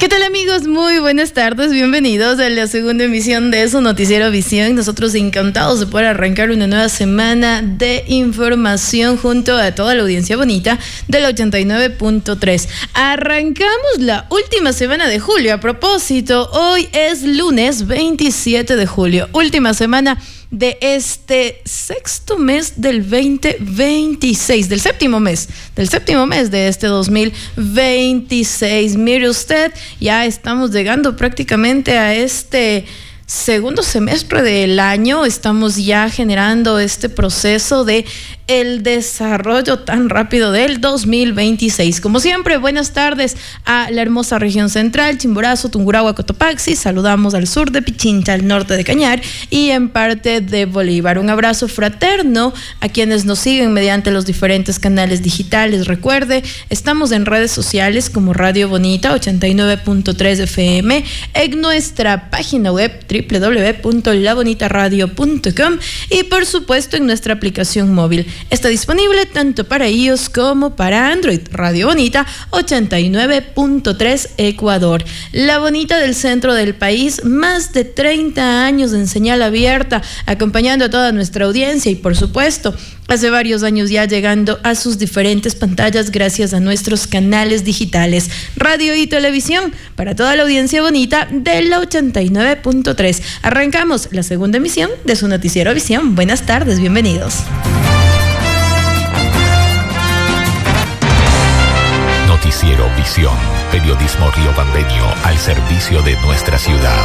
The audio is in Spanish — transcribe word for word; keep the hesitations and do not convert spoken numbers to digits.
¿Qué tal, amigos? Muy buenas tardes, bienvenidos a la segunda emisión de su noticiero Visión. Nosotros encantados de poder arrancar una nueva semana de información junto a toda la audiencia bonita del ochenta y nueve punto tres. Arrancamos la última semana de julio. A propósito, hoy es lunes veintisiete de julio, última semana de este sexto mes del veinte veintiséis, del séptimo mes, del séptimo mes de este dos mil veintiséis. Mire usted, ya estamos llegando prácticamente a este segundo semestre del año. Estamos ya generando este proceso de el desarrollo tan rápido del dos mil veintiséis. Como siempre, buenas tardes a la hermosa región central, Chimborazo, Tungurahua, Cotopaxi. Saludamos al sur de Pichincha, al norte de Cañar y en parte de Bolívar. Un abrazo fraterno a quienes nos siguen mediante los diferentes canales digitales. Recuerde, estamos en redes sociales como Radio Bonita ochenta y nueve punto tres F M, en nuestra página web doble u doble u doble u punto la bonita radio punto com y por supuesto en nuestra aplicación móvil. Está disponible tanto para iOS como para Android. Radio Bonita ochenta y nueve punto tres Ecuador. La Bonita del centro del país, más de treinta años en señal abierta, acompañando a toda nuestra audiencia y por supuesto hace varios años ya llegando a sus diferentes pantallas gracias a nuestros canales digitales. Radio y televisión para toda la audiencia bonita de la ochenta y nueve punto tres. Arrancamos la segunda emisión de su noticiero Visión. Buenas tardes, bienvenidos. Noticiero Visión, periodismo riobambeño al servicio de nuestra ciudad.